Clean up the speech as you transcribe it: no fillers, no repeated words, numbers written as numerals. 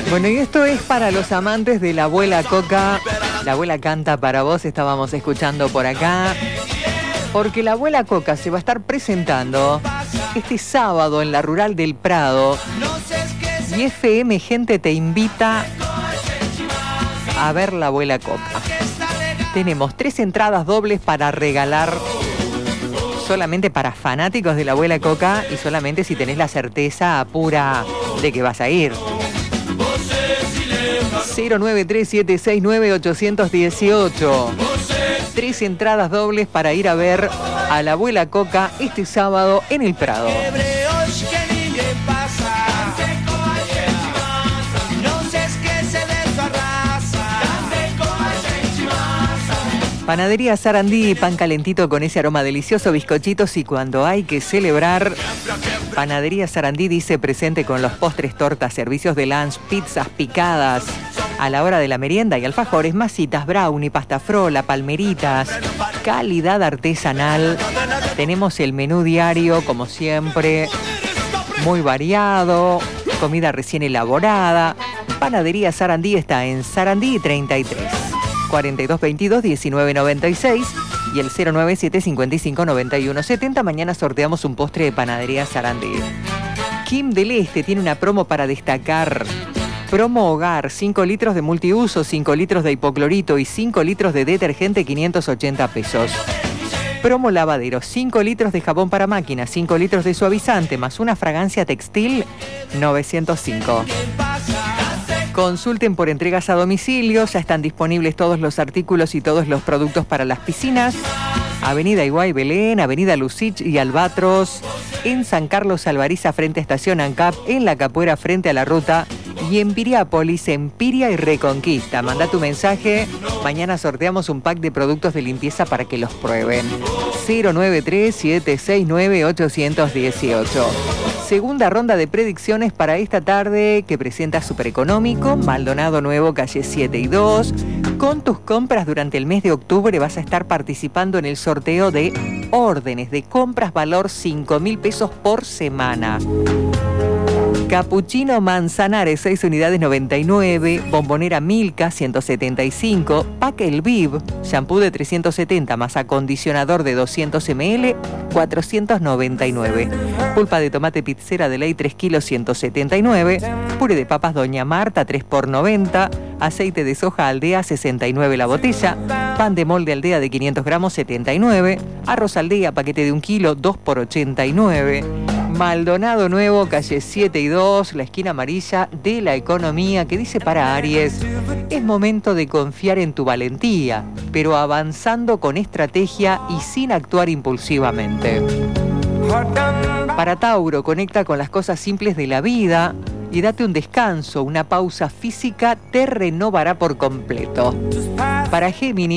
Bueno, y esto es para los amantes de la abuela Coca. La abuela canta para vos, estábamos escuchando por acá. Porque la abuela Coca se va a estar presentando este sábado en la Rural del Prado. Y FM Gente te invita a ver la abuela Coca. Tenemos 3 entradas dobles para regalar solamente para fanáticos de la abuela Coca y solamente si tenés la certeza pura de que vas a ir. 093-769-818. 3 entradas dobles para ir a ver a la abuela Coca este sábado en el Prado. Panadería Sarandí, pan calentito con ese aroma delicioso, bizcochitos y cuando hay que celebrar. Panadería Sarandí dice presente con los postres, tortas, servicios de lunch, pizzas picadas a la hora de la merienda y alfajores, masitas, brownie, pasta frola, palmeritas, calidad artesanal. Tenemos el menú diario, como siempre, muy variado, comida recién elaborada. Panadería Sarandí está en Sarandí 33. 4222-1996 y el 097-5591-70. Mañana sorteamos un postre de Panadería Sarandí. Kim del Este tiene una promo para destacar. Promo hogar, 5 litros de multiuso, 5 litros de hipoclorito y 5 litros de detergente, 580 pesos. Promo lavadero, 5 litros de jabón para máquina, 5 litros de suavizante, más una fragancia textil, 905. Consulten por entregas a domicilio, ya están disponibles todos los artículos y todos los productos para las piscinas. Avenida Iguay Belén, Avenida Lucich y Albatros, en San Carlos Alvariza frente a Estación ANCAP, en La Capuera frente a la ruta y en Piriápolis, en Piria y Reconquista. Manda tu mensaje, mañana sorteamos un pack de productos de limpieza para que los prueben. 093-769-818. Segunda ronda de predicciones para esta tarde que presenta Supereconómico, Maldonado Nuevo, calle 7 y 2. Con tus compras durante el mes de octubre vas a estar participando en el sorteo de órdenes de compras valor 5.000 pesos por semana. Capuchino Manzanares, 6 unidades 99, Bombonera Milka 175, Pack El Viv, shampoo de 370 más acondicionador de 200 ml 499, pulpa de tomate pizzera de ley 3 kilos 179, puré de papas Doña Marta 3 por 90, aceite de soja Aldea 69 la botella, pan de molde Aldea de 500 gramos 79, arroz Aldea paquete de 1 kilo 2 por 89. Maldonado Nuevo, calle 7 y 2, la esquina amarilla de la economía, que dice para Aries: es momento de confiar en tu valentía, pero avanzando con estrategia y sin actuar impulsivamente. Para Tauro, conecta con las cosas simples de la vida y date un descanso, una pausa física te renovará por completo. Para Géminis,